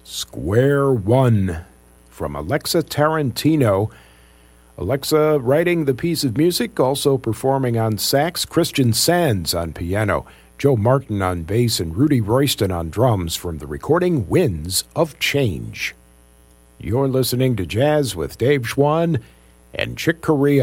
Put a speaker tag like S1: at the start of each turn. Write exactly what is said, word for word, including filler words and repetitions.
S1: Square One from Alexa Tarantino. Alexa writing the piece of music, also performing on sax, Christian Sands on piano, Joe Martin on bass, and Rudy Royston on drums from the recording Winds of Change. You're listening to Jazz with Dave Schwann and Chick Corea.